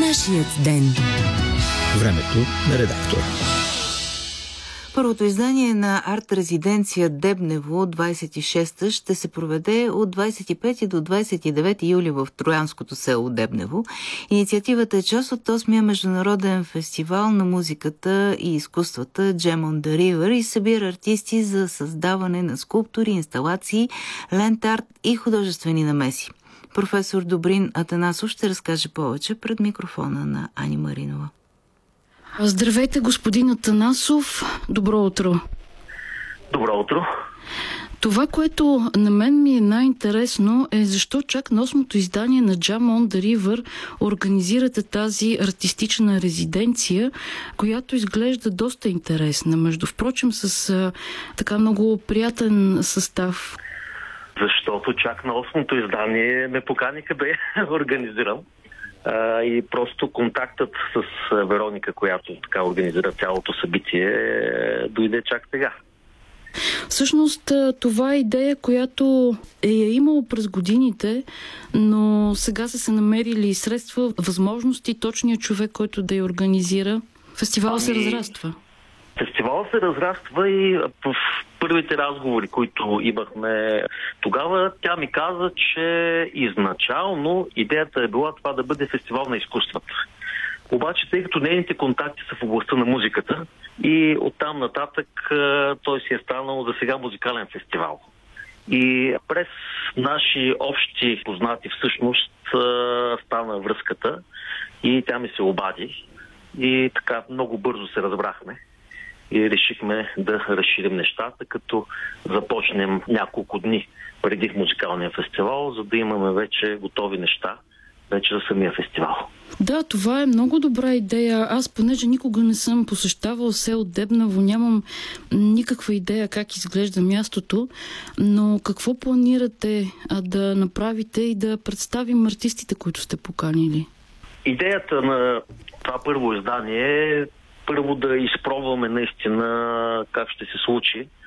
Нашият ден. Времето на редактора. Първото издание на арт-резиденция Дебнево 26-та ще се проведе от 25 до 29 юли в троянското село Дебнево. Инициативата е част от 8-я международен фестивал на музиката и изкуствата Jam on the River и събира артисти за създаване на скулптури, инсталации, ленд-арт и художествени намеси. Професор Добрин Атанасов ще разкаже повече пред микрофона на Ани Маринова. Здравейте, господин Атанасов. Добро утро. Добро утро. Това, което на мен ми е най-интересно, е защо чак на 8-то издание на Jam on the River организирате тази артистична резиденция, която изглежда доста интересна. Между впрочем, с така много приятен състав. Защото чак на 8-то издание ме поканиха да я организирам. И просто контактът с Вероника, която така организира цялото събитие, дойде чак сега. Всъщност това е идея, която е имало през годините, но сега са се намерили средства, възможности, точният човек, който да я организира. Фестивалът се разраства. Фестивалът се разраства и в първите разговори, които имахме тогава, тя ми каза, че изначално идеята е била това да бъде фестивал на изкуствата. Обаче, тъй като нейните контакти са в областта на музиката и оттам нататък той си е станал за сега музикален фестивал. И през наши общи познати всъщност стана връзката и тя ми се обади и така много бързо се разбрахме. И решихме да разширим нещата, като започнем няколко дни преди музикалния фестивал, за да имаме вече готови неща вече за самия фестивал. Да, това е много добра идея. Аз, понеже никога не съм посещавал село Дебнево, нямам никаква идея как изглежда мястото, но какво планирате да направите и да представим артистите, които сте поканили? Идеята на това първо издание е първо да изпробваме наистина как ще се случи